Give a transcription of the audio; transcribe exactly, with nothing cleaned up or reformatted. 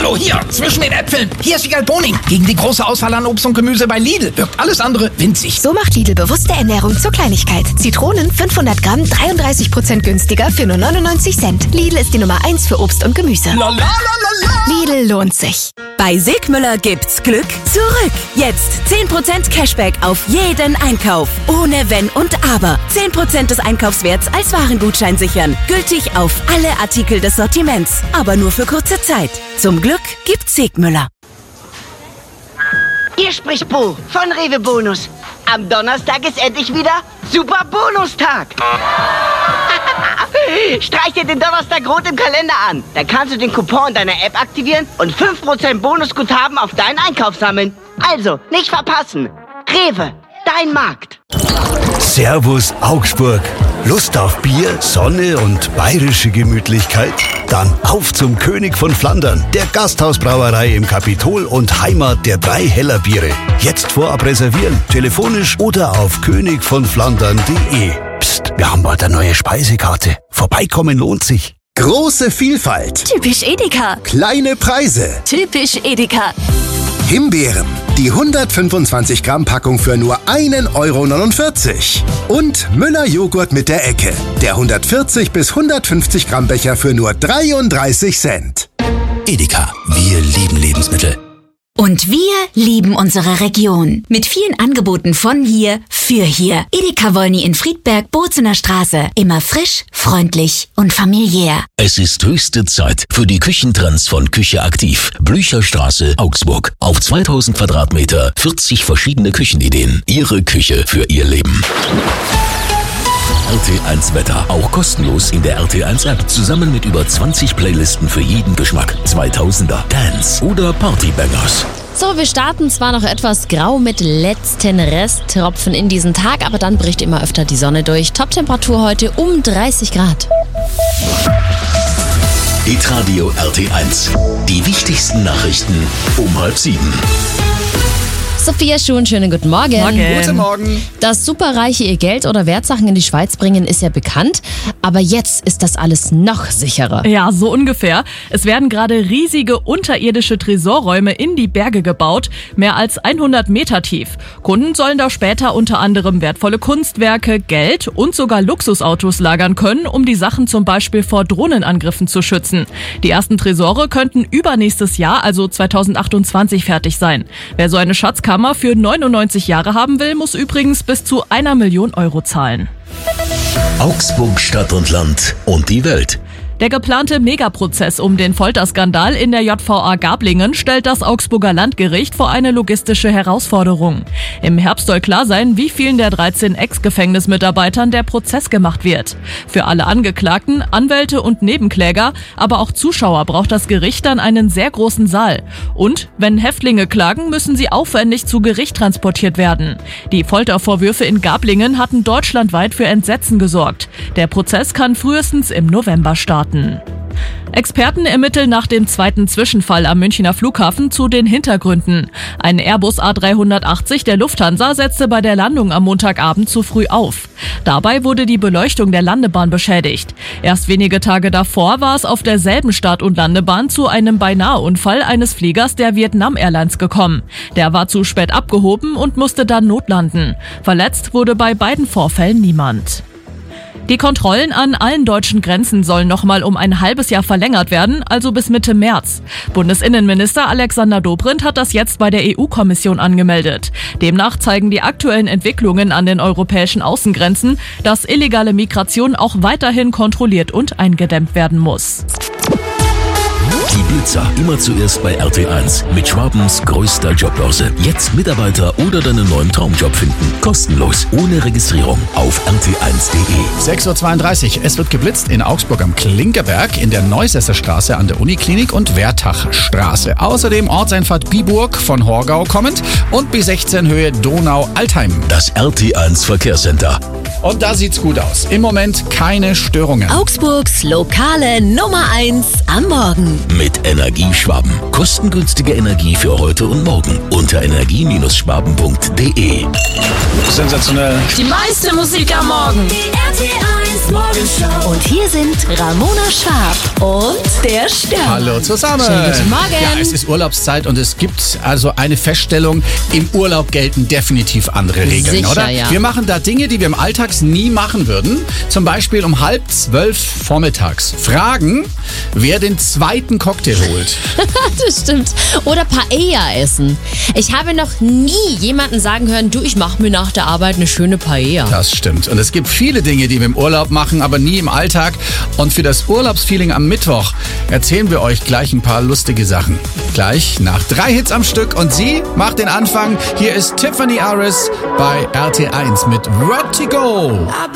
Hallo, hier, zwischen den Äpfeln. Hier ist Wiegald Boning. Gegen die große Auswahl an Obst und Gemüse bei Lidl wirkt alles andere winzig. So macht Lidl bewusste Ernährung zur Kleinigkeit. Zitronen fünfhundert Gramm, dreiunddreißig Prozent günstiger für nur neunundneunzig Cent. Lidl ist die Nummer eins für Obst und Gemüse. La, la, la, la, la. Lidl lohnt sich. Bei Sigmüller gibt's Glück zurück. Jetzt zehn Prozent Cashback auf jeden Einkauf. Ohne Wenn und Aber. zehn Prozent des Einkaufswerts als Warengutschein sichern. Gültig auf alle Artikel des Sortiments. Aber nur für kurze Zeit. Zum Glück gibt's Sigmüller. Hier spricht Bo von Rewe Bonus. Am Donnerstag ist endlich wieder Super Bonustag. Streich dir den Donnerstag rot im Kalender an. Dann kannst du den Coupon deiner App aktivieren und fünf Prozent Bonusguthaben auf deinen Einkauf sammeln. Also, nicht verpassen. Rewe, dein Markt. Servus Augsburg. Lust auf Bier, Sonne und bayerische Gemütlichkeit? Dann auf zum König von Flandern, der Gasthausbrauerei im Kapitol und Heimat der drei Heller Biere. Jetzt vorab reservieren, telefonisch oder auf könig von flandern punkt de. Psst, wir haben bald eine neue Speisekarte. Vorbeikommen lohnt sich. Große Vielfalt. Typisch Edeka. Kleine Preise. Typisch Edeka. Himbeeren. Die hundertfünfundzwanzig Gramm Packung für nur ein Euro neunundvierzig. Und Müller Joghurt mit der Ecke. Der hundertvierzig bis hundertfünfzig Gramm Becher für nur dreiunddreißig Cent. Edeka. Wir lieben Lebensmittel. Und wir lieben unsere Region. Mit vielen Angeboten von hier, für hier. Edeka Wolny in Friedberg, Bozener Straße. Immer frisch, freundlich und familiär. Es ist höchste Zeit für die Küchentrends von Küche Aktiv. Blücherstraße, Augsburg. Auf zweitausend Quadratmeter, vierzig verschiedene Küchenideen. Ihre Küche für Ihr Leben. R T eins Wetter. Auch kostenlos in der R T eins App. Zusammen mit über zwanzig Playlisten für jeden Geschmack. zweitausender, Dance oder Partybangers. So, wir starten zwar noch etwas grau mit letzten Resttropfen in diesen Tag, aber dann bricht immer öfter die Sonne durch. Toptemperatur heute um dreißig Grad. Hitradio R T eins. Die wichtigsten Nachrichten um halb sieben. Sophia Schuhn, schönen guten Morgen. Morgen. Guten Morgen. Dass Superreiche ihr Geld oder Wertsachen in die Schweiz bringen, ist ja bekannt. Aber jetzt ist das alles noch sicherer. Ja, so ungefähr. Es werden gerade riesige unterirdische Tresorräume in die Berge gebaut, mehr als hundert Meter tief. Kunden sollen da später unter anderem wertvolle Kunstwerke, Geld und sogar Luxusautos lagern können, um die Sachen zum Beispiel vor Drohnenangriffen zu schützen. Die ersten Tresore könnten übernächstes Jahr, also zweitausendachtundzwanzig, fertig sein. Wer so eine Schatzkammer für neunundneunzig Jahre haben will, muss übrigens bis zu einer Million Euro zahlen. Augsburg, Stadt und Land und die Welt. Der geplante Megaprozess um den Folterskandal in der J V A Gablingen stellt das Augsburger Landgericht vor eine logistische Herausforderung. Im Herbst soll klar sein, wie vielen der dreizehn Ex-Gefängnismitarbeitern der Prozess gemacht wird. Für alle Angeklagten, Anwälte und Nebenkläger, aber auch Zuschauer braucht das Gericht dann einen sehr großen Saal. Und wenn Häftlinge klagen, müssen sie aufwendig zu Gericht transportiert werden. Die Foltervorwürfe in Gablingen hatten deutschlandweit für Entsetzen gesorgt. Der Prozess kann frühestens im November starten. Experten ermitteln nach dem zweiten Zwischenfall am Münchner Flughafen zu den Hintergründen. Ein Airbus A dreihundertachtzig der Lufthansa setzte bei der Landung am Montagabend zu früh auf. Dabei wurde die Beleuchtung der Landebahn beschädigt. Erst wenige Tage davor war es auf derselben Start- und Landebahn zu einem Beinaheunfall eines Fliegers der Vietnam Airlines gekommen. Der war zu spät abgehoben und musste dann notlanden. Verletzt wurde bei beiden Vorfällen niemand. Die Kontrollen an allen deutschen Grenzen sollen nochmal um ein halbes Jahr verlängert werden, also bis Mitte März. Bundesinnenminister Alexander Dobrindt hat das jetzt bei der E U-Kommission angemeldet. Demnach zeigen die aktuellen Entwicklungen an den europäischen Außengrenzen, dass illegale Migration auch weiterhin kontrolliert und eingedämmt werden muss. Die Blitzer immer zuerst bei R T eins mit Schwabens größter Jobbörse. Jetzt Mitarbeiter oder deinen neuen Traumjob finden. Kostenlos, ohne Registrierung auf r t eins punkt de. sechs Uhr zweiunddreißig. Es wird geblitzt in Augsburg am Klinkerberg, in der Neusässer Straße an der Uniklinik und Wertachstraße. Außerdem Ortseinfahrt Biburg von Horgau kommend und B sechzehn Höhe Donau-Altheim. Das R T eins Verkehrscenter. Und da sieht's gut aus. Im Moment keine Störungen. Augsburgs lokale Nummer eins am Morgen. mit Energieschwaben. Kostengünstige Energie für heute und morgen unter energie Schwaben punkt de. Sensationell. Die meiste Musik am Morgen. Die R T eins Morgenshow. Und hier sind Ramona Schwab und der Stern. Hallo zusammen. Schönen guten Morgen. Ja, es ist Urlaubszeit und es gibt also eine Feststellung, im Urlaub gelten definitiv andere Regeln, Sicher, oder? ja. Wir machen da Dinge, die wir im Alltag nie machen würden. Zum Beispiel um halb zwölf vormittags fragen, wer den zweiten Cocktail holt. Das stimmt. Oder Paella essen. Ich habe noch nie jemanden sagen hören, du, ich mache mir nach der Arbeit eine schöne Paella. Das stimmt. Und es gibt viele Dinge, die wir im Urlaub machen, aber nie im Alltag. Und für das Urlaubsfeeling am Mittwoch erzählen wir euch gleich ein paar lustige Sachen. Gleich nach drei Hits am Stück. Und sie macht den Anfang. Hier ist Tiffany Aris bei R T eins mit Vertigo.